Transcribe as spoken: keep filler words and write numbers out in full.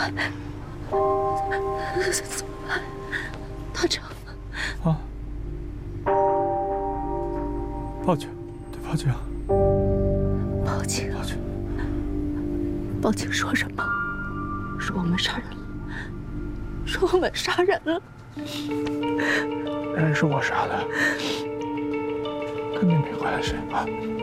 办？怎么办？大成。 啊！报警！对，报警！ 报警！ 报警！ 报警说什么？说我们杀人了。 说我们杀人了， 人是我杀的，跟你没关系啊。